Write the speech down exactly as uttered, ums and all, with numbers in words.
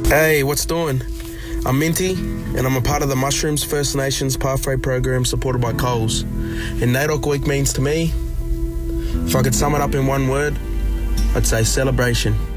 Hey, what's doing? I'm Minty, and I'm a part of the Mushrooms First Nations Pathway Program supported by Coles. And NAIDOC Week means to me, if I could sum it up in one word, I'd say celebration.